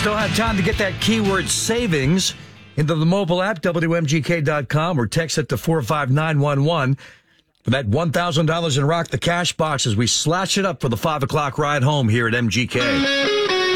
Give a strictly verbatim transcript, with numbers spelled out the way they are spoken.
Still have time to get that keyword savings into the mobile app, W M G K dot com, or text it to four five nine one one. For that one thousand dollars in Rock the Cash box as we slash it up for the five o'clock ride home here at M G K.